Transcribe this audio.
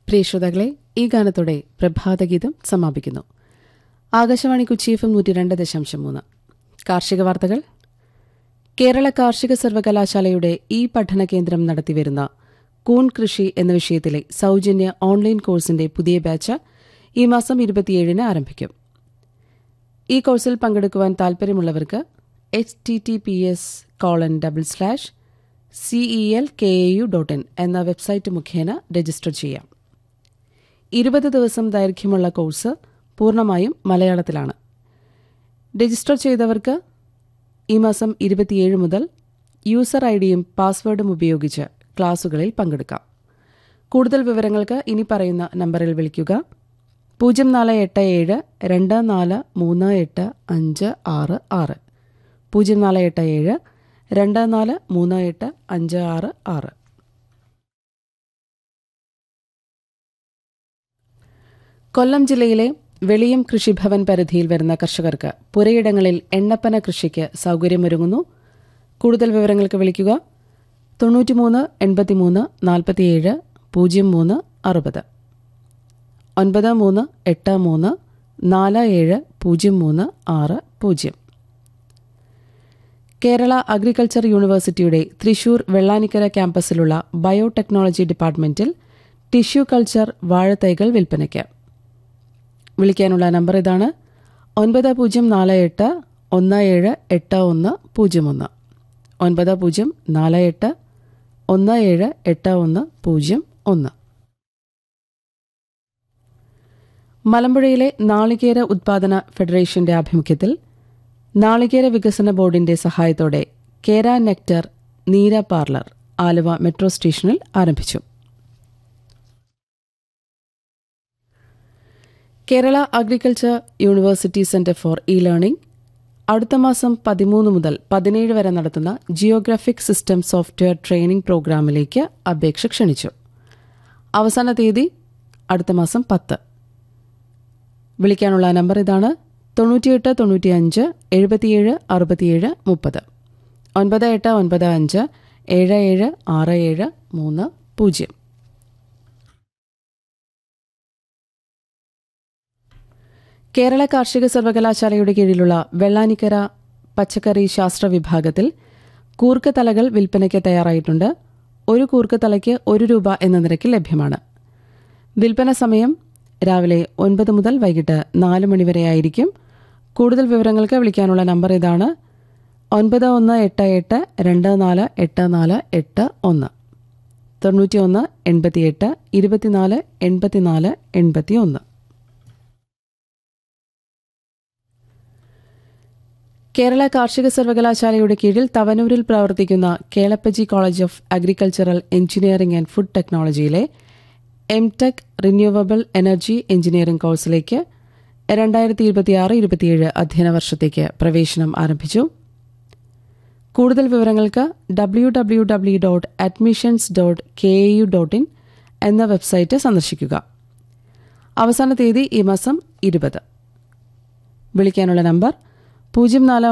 പ്രിയ ശ്രോതാക്കളെ, ഈ ഗാനത്തോടെ പ്രഭാതഗീതം സമാപിക്കുന്നു. ആകാശവാണി കൊച്ചി FM 102.3. കാർഷിക വാർത്തകൾ. കേരള കാർഷിക സർവകലാശാലയുടെ ഈ പഠന കേന്ദ്രം നടത്തിവരുന്ന കൂൺ കൃഷി എന്ന വിഷയത്തിലെ സൌജന്യ ഓൺലൈൻ കോഴ്സിന്റെ പുതിയ ബാച്ച് ഈ മാസം 27-ന് ആരംഭിക്കും. ഈ കോഴ്സിൽ പങ്കെടുക്കുവാൻ താൽപര്യമുള്ളവർക്ക് https://celkau.in എന്ന വെബ്സൈറ്റ് മുഖേന രജിസ്റ്റർ ചെയ്യാം. 20 ദിവസം ദൈർഘ്യമുള്ള കോഴ്സ് പൂർണ്ണമായും മലയാളത്തിലാണ്. രജിസ്റ്റർ ചെയ്തവർക്ക് ഈ മാസം 27 മുതൽ യൂസർ ഐഡിയും പാസ്വേഡും ഉപയോഗിച്ച് ക്ലാസുകളിൽ പങ്കെടുക്കാം. കൂടുതൽ വിവരങ്ങൾക്ക് ഇനി പറയുന്ന നമ്പറിൽ വിളിക്കുക: 0487243856 0487243856. കൊല്ലം ജില്ലയിലെ വെളിയം കൃഷിഭവൻ പരിധിയിൽ വരുന്ന കർഷകർക്ക് പുരയിടങ്ങളിൽ എണ്ണപ്പന കൃഷിക്ക് സൌകര്യമൊരുങ്ങുന്നു. കൂടുതൽ വിവരങ്ങൾക്ക് വിളിക്കുക: 93 83 47 03 60 9383 47 03 60. കേരള അഗ്രികൾച്ചർ യൂണിവേഴ്സിറ്റിയുടെ തൃശൂർ വെള്ളാനിക്കര ക്യാമ്പസിലുള്ള ബയോടെക്നോളജി ഡിപ്പാർട്ട്മെന്റിൽ ടിഷ്യൂ കൾച്ചർ വാഴത്തൈകൾ വിൽപ്പനയ്ക്ക്. വിളിക്കാനുള്ള നമ്പർ ഇതാണ്: 9048 178101 9048 178101. മലമ്പുഴയിലെ നാളികേര ഉത്പാദന ഫെഡറേഷന്റെ ആഭിമുഖ്യത്തിൽ നാളികേര വികസന ബോർഡിന്റെ സഹായത്തോടെ കേര നെക്ടർ നീര പാർലർ ആലുവ മെട്രോ സ്റ്റേഷനിൽ ആരംഭിച്ചു. Kerala agriculture university centre for learning അടുത്ത മാസം 13 മുതൽ 17 വരെ നടത്തുന്ന ജിയോഗ്രാഫിക് സിസ്റ്റം സോഫ്റ്റ്വെയർ ട്രെയിനിംഗ് പ്രോഗ്രാമിലേക്ക് അപേക്ഷ ക്ഷണിച്ചു. അവസാന തീയതി അടുത്ത മാസം 10. വിളിക്കാനുള്ള നമ്പർ ഇതാണ്: 98 95 77 67 30 9895 77 67 30. കേരള കാർഷിക സർവകലാശാലയുടെ കീഴിലുള്ള വെള്ളാനിക്കര പച്ചക്കറി ശാസ്ത്ര വിഭാഗത്തിൽ കൂർക്ക തലകൾ വിൽപ്പനയ്ക്ക് തയ്യാറായിട്ടുണ്ട്. ഒരു കൂർക്ക തലയ്ക്ക് 1 രൂപ എന്ന നിരക്കിൽ ലഭ്യമാണ്. വിൽപ്പന സമയം രാവിലെ 9 മുതൽ വൈകിട്ട് 4 മണിവരെയായിരിക്കും. കൂടുതൽ വിവരങ്ങൾക്ക് വിളിക്കാനുള്ള നമ്പർ ഇതാണ്: 9188 248481 91 88 24 84 81. കേരള കാർഷിക സർവകലാശാലയുടെ കീഴിൽ തവനൂരിൽ പ്രവർത്തിക്കുന്ന Kelappaji college of agricultural engineering and food ടെക്നോളജിയിലെ MTech renewable energy engineering കോഴ്സിലേക്ക് 2026-27 അധ്യയന വർഷത്തേക്ക് പ്രവേശനം ആരംഭിച്ചു. കൂടുതൽ വിവരങ്ങൾക്ക് www.admissions.kau.in എന്ന വെബ്സൈറ്റ് സന്ദർശിക്കുക. അവസാന തീയതി ഈ മാസം 20. വിളിക്കാനുള്ള നമ്പർ 04